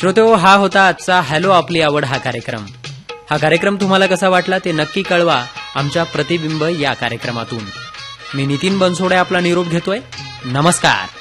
श्रोतेहो, हा होता आजचा हॅलो आपली आवड हा कार्यक्रम. हा कार्यक्रम तुम्हाला कसा वाटला ते नक्की कळवा आमच्या प्रतिबिंब या कार्यक्रमातून. मी नितीन बनसोडे आपला निरोप घेतोय. नमस्कार.